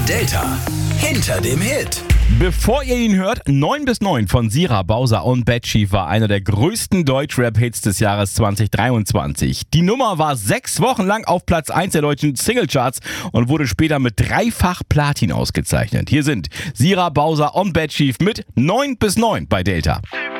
Delta hinter dem Hit. Bevor ihr ihn hört, 9 bis 9 von Sira, Bowser und Bad Chief war einer der größten Deutschrap-Hits des Jahres 2023. Die Nummer war 6 Wochen lang auf Platz 1 der deutschen Singlecharts und wurde später mit dreifach Platin ausgezeichnet. Hier sind Sira, Bowser und Bad Chief mit 9 bis 9 bei Delta.